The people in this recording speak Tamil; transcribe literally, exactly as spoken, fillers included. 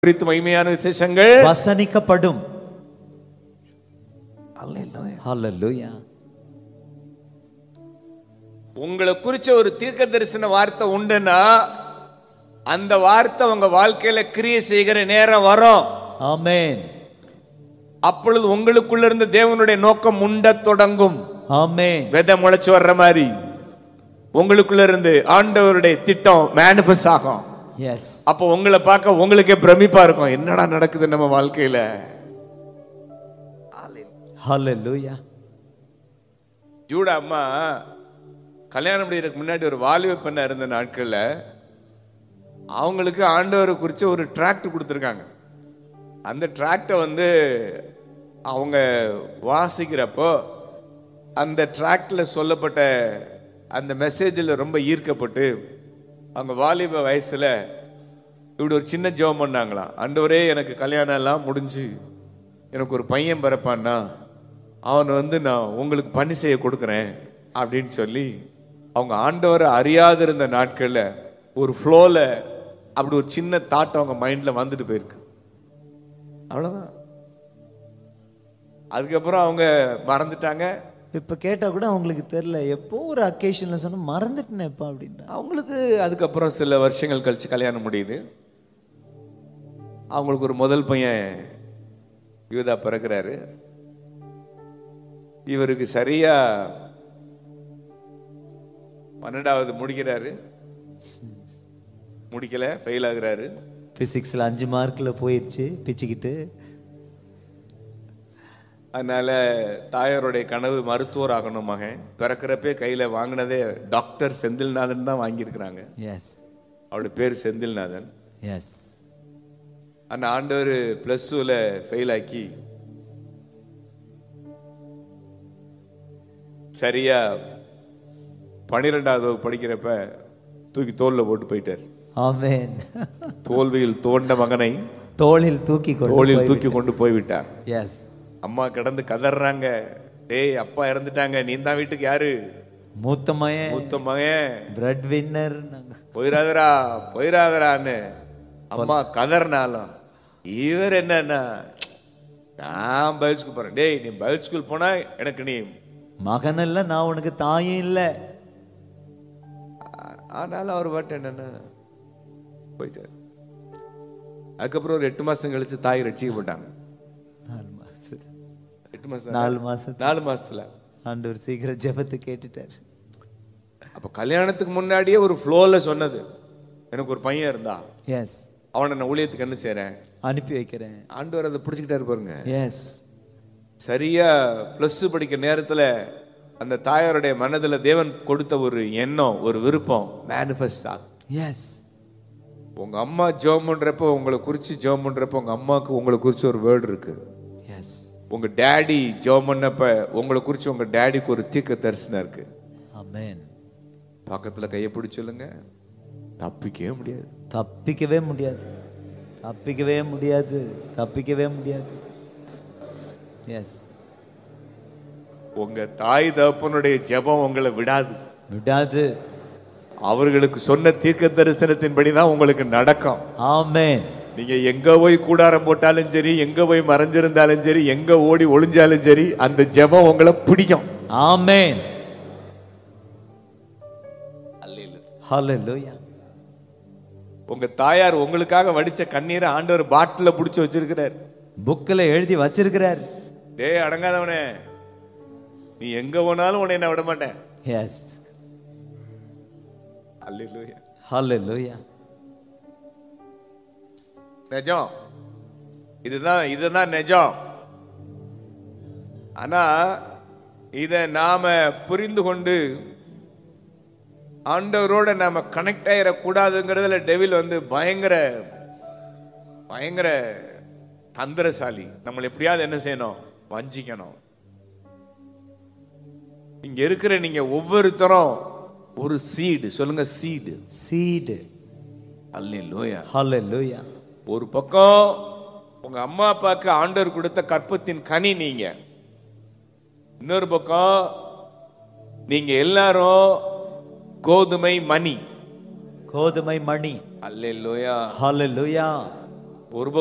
குறித்து மகிமையான விசேஷங்கள் வசனிக்கப்படும். அல்லேலூயா. ஹல்லேலூயா. உங்களை குறிச்ச ஒரு தீர்க்க தரிசன வார்த்தை உண்டுன்னா அந்த வார்த்தை உங்க வாழ்க்கையில கிரியை செய்கிற நேரம் வரும். ஆமென். அப்பொழுது உங்களுக்குள்ள இருந்து தேவனுடைய நோக்கம் உண்ட தொடங்கும். ஆமென். விதை முளைச்சு வர்ற மாதிரி உங்களுக்குள்ள இருந்து ஆண்டவருடைய திட்டம் மேனிஃபெஸ்ட் ஆகும். எஸ். அப்போ உங்களை பார்க்க உங்களுக்கே பிரமிப்பா இருக்கும், என்னடா நடக்குது நம்ம வாழ்க்கையில. ஹல்லேலூயா. ஜூடா அம்மா கல்யாணம் முடியறதுக்கு முன்னாடி ஒரு வாலிப பெண்ணா இருந்த நாட்கள்ல அவங்களுக்கு ஆண்டவரை குறித்து ஒரு டிராக்ட் கொடுத்துருக்காங்க. அந்த டிராக்டை வந்து அவங்க வாசிக்கிறப்போ அந்த டிராக்ட்ல சொல்லப்பட்ட அந்த மெசேஜில் ரொம்ப ஈர்க்கப்பட்டு அவங்க வாலிப வயசுல இப்படி ஒரு சின்ன ஜெபம் பண்ணாங்களாம். ஆண்டவரே, எனக்கு கல்யாணம் எல்லாம் முடிஞ்சு எனக்கு ஒரு பையன் பிறப்பான்னா அவனை வந்து நான் உங்களுக்கு பணி செய்ய கொடுக்குறேன் அப்படின்னு சொல்லி அவங்க ஆண்டவரை அறியாதிருந்த நாட்கள்ல ஒரு ஃப்ளோல அப்படி ஒரு சின்ன தாட் அவங்க மைண்ட்ல வந்துட்டு போயிருக்கு. அவ்வளவுதான். அதுக்கப்புறம் அவங்க மறந்துட்டாங்க. இப்ப கேட்டா கூட அவங்களுக்கு தெரியல, எப்போ ஒரு அக்கேஷன்ல சொன்னா மறந்துட்டேனேப்பா அப்படின்னா. அவங்களுக்கு அதுக்கப்புறம் சில வருஷங்கள் கழிச்சு கல்யாணம் முடியுது. அவங்களுக்கு ஒரு முதல் பையன் யூதா பிறக்கிறாரு. இவருக்கு சரியா பன்னெண்டாவது முடிக்கிறாரு, முடிக்கல, ஃபெயில் ஆகுறாரு. பிசிக்ஸ்ல அஞ்சு மார்க்ல போயிடுச்சு பிச்சுக்கிட்டு. அதனால தாயாருடைய கனவு மருத்துவர் ஆகணும் மகன். பிறக்கிறப்பே கையில வாங்கினதே டாக்டர் செந்தில்நாதன் தான் வாங்கியிருக்கிறாங்க. எஸ். அவருடைய பேர் செந்தில்நாதன். எஸ். அந்த ஆண்டவர் பிளஸ் டூல ஃபெயில் ஆக்கி சரியா பனிரெண்டாவது படிக்கிறப்ப தூக்கி தோல்ல போட்டு போயிட்டார். ஆமென். தோல்வியில் தோண்ட மகனை தோளில் தூக்கி கொண்டு தோளில் தூக்கி கொண்டு போய்விட்டார். எஸ். அம்மா கிடந்து கதறாங்க, டேய் அப்பா இறந்துட்டாங்க, நீ தான் வீட்டுக்கு யாரு? மூத்த மகன். மூத்த மகன். Bread winner. போயிராதரா போயிராதரான்னு அம்மா கதறினாலும் இவர் என்னன்னா, நான் பைபிள் ஸ்கூல் போறேன். டேய் நீ பைபிள் ஸ்கூல் போனா எனக்கு நீ மகன் இல்ல, நான் உனக்கு தாயும் இல்ல. ஆனாலும் அவர் பாட்டு என்னன்னா போயிட்டார். அதுக்கப்புறம் ஒரு எட்டு மாசம் கழிச்சு தாய் ரட்சிக்கப்பட்டாங்க. நாலு மாசம் எட்டு மாசம் நாலு மாசம் நாலு மாசத்துல ஆண்டவர் சீக்கிரம் ஜெபத்தை கேட்டுட்டார். அப்ப கல்யாணத்துக்கு முன்னாடியே ஒரு ஃப்ளோல சொன்னது, எனக்கு ஒரு பையன் இருந்தா எஸ் அவனை நான் ஊழியத்துக்கு என்ன செய்றேன், அனுப்பி வைக்கிறேன். ஆண்டவர் அதை பிடிச்சிக்கிட்டாரு பாருங்க. எஸ். சரியா பிளஸ் டூ படிக்கிற நேரத்துல அந்த தாயாருடைய மனதுல தேவன் கொடுத்த ஒரு எண்ணம், ஒரு விருப்பம் மேனிஃபெஸ்ட் ஆகும். எஸ். உங்க அம்மா ஜெபம் பண்றப்போ உங்களை குறிச்சு ஜெபம் பண்றப்போ உங்க அம்மாவுக்கு உங்களை குறிச்சு ஒரு வேர்டு இருக்கு. எஸ். உங்க டேடி ஜெபம் பண்ணப்ப உங்களை குறிச்சு உங்க டேடிக்கு ஒரு தீர்க்க தரிசனம் இருக்கு. ஆமென். பக்கத்துல கையை பிடிச்சு சொல்லுங்க, தப்பிக்கவே முடியாது. தப்பிக்கவே முடியாது. தப்பிக்கவே முடியாது. தப்பிக்கவே முடியாது. எஸ். உங்க தாய் தகப்பனுடைய ஜெபம் உங்களை விடாது விடாது. அவர்களுக்கு சொன்ன தீர்க்க தரிசனத்தின்படி தான் உங்களுக்கு நடக்கும். ஆமென். நீங்க எங்க போய் கூடாரம் போட்டாலும் சரி, எங்க போய் மறைஞ்சிருந்தாலும் சரி, எங்க ஓடி ஒளிஞ்சாலும் சரி, அந்த ஜெபம் உங்களை பிடிக்கும். ஆமென். ஹல்லேலூயா. உங்க தாயார் உங்களுக்காக வடிச்ச கண்ணீரை ஆண்டவர் பாட்டில புடிச்சு வச்சிருக்கிறார், புக்ல எழுதி வச்சிருக்கிறார். டேய் அடங்காதவனே, நீ எங்க போனாலும் உன்னை நான் விட மாட்டேன். எஸ். அல்லேலூயா. ஹல்லேலூயா. நிஜம், இதுதான் இதுதான் நிஜம். ஆனா இத நாம புரிந்து கொண்டு ஆண்டவரோட நாம கனெக்ட் ஆயிடக்கூடாதுங்கிறதுல டெவில் வந்து பயங்கர பயங்கர தந்திரசாலி. நம்மளை எப்படியாவது என்ன செய்யணும், வஞ்சிக்கணும். இங்க இருக்கிற நீங்க ஒவ்வொருத்தரும் ஒரு சீடு, சொல்லுங்க சீடு. சீடு. அல்லேலூயா. ஹல்லேலூயா. ஒரு பக்கம் உங்க அம்மா அப்பாவுக்கு ஆண்டவர் கொடுத்த கற்பத்தின் கனி நீங்க, இன்னொரு பக்கம் நீங்க எல்லாரும் கோதுமை மணி. கோதுமை மணி. அல்லேலூயா. ஹல்லேலூயா. ஒரு